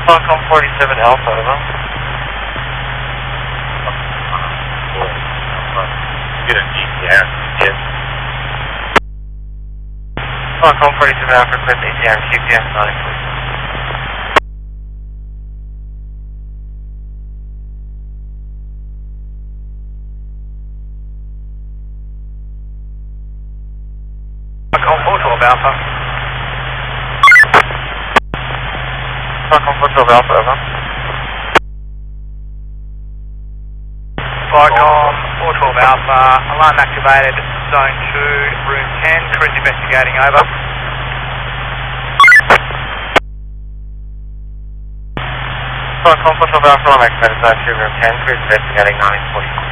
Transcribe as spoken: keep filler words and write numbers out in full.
Falcon forty-seven Alpha, over. Get a G P S, yes. Falcon forty-seven Alpha, request A T R, G P S nine, please. Falcon four twelve Alpha. Falcon four twelve Alpha, over. Falcon four twelve Alpha, alarm activated, zone two, room ten, cruise investigating, over. Falcon four twelve Alpha, alarm activated, zone two, room ten, cruise investigating, nineteen forty.